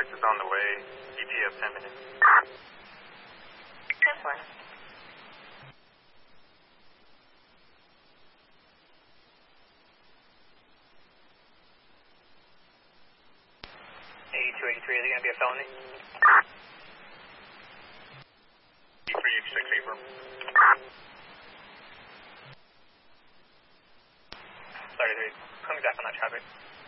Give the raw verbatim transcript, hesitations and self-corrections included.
Suspect is on the way. E T S ten minutes. ten four. eighty-two eighty-three, is it going to be a felony? E three eighty-six, April. thirty-three, coming back on that traffic.